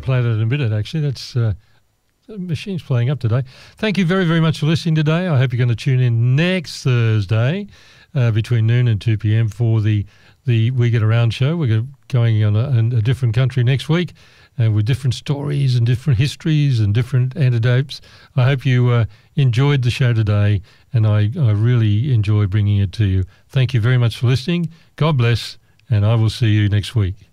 play that in a minute, actually. That's the machine's playing up today. Thank you very, very much for listening today. I hope you're going to tune in next Thursday between noon and 2 p.m. for the We Get Around show. We're going on a different country next week with different stories and different histories and different anecdotes. I hope you enjoyed the show today, and I really enjoy bringing it to you. Thank you very much for listening. God bless, and I will see you next week.